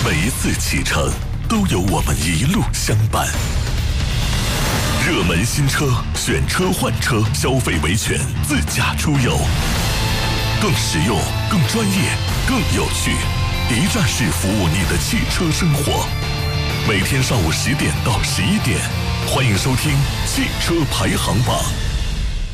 每一次启程都有我们一路相伴。热门新车，选车换车，消费维权，自驾出游，更实用、更专业、更有趣，一站式服务你的汽车生活。每天上午10点到11点，欢迎收听汽车排行榜。